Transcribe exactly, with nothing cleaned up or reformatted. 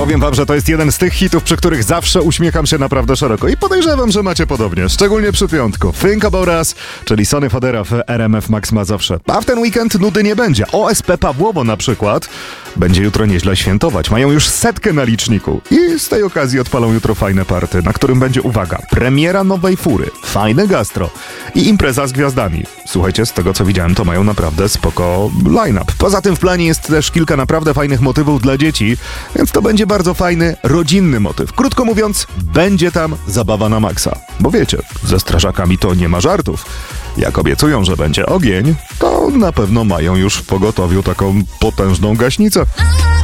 Powiem wam, że to jest jeden z tych hitów, przy których zawsze uśmiecham się naprawdę szeroko i podejrzewam, że macie podobnie, szczególnie przy piątku. Think About Us, czyli Sonny Fodera w R M F Max Mazowsze. A w ten weekend nudy nie będzie. O S P Pawłowo na przykład będzie jutro nieźle świętować. Mają już setkę na liczniku i z tej okazji odpalą jutro fajne party, na którym będzie, uwaga, premiera nowej fury, fajne gastro i impreza z gwiazdami. Słuchajcie, z tego co widziałem, to mają naprawdę spoko line-up. Poza tym w planie jest też kilka naprawdę fajnych motywów dla dzieci, więc to będzie bardzo fajny, rodzinny motyw. Krótko mówiąc, będzie tam zabawa na maksa. Bo wiecie, ze strażakami to nie ma żartów. Jak obiecują, że będzie ogień, to na pewno mają już w pogotowiu taką potężną gaśnicę.